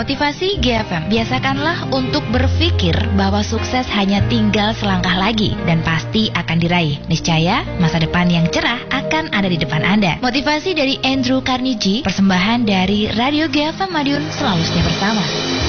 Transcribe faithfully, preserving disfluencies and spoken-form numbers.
Motivasi G F M, biasakanlah untuk berpikir bahwa sukses hanya tinggal selangkah lagi dan pasti akan diraih. Niscaya masa depan yang cerah akan ada di depan Anda. Motivasi dari Andrew Carnegie, persembahan dari Radio G F M Madiun, selalu setia bersama.